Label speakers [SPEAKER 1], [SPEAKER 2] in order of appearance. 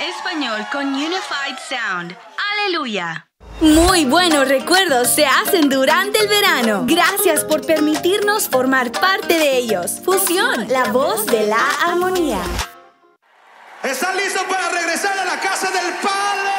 [SPEAKER 1] español con Unified Sound. ¡Aleluya!
[SPEAKER 2] Muy buenos recuerdos se hacen durante el verano. Gracias por permitirnos formar parte de ellos. Fusión, la voz de la armonía.
[SPEAKER 3] ¿Están listos para regresar a la casa del Padre?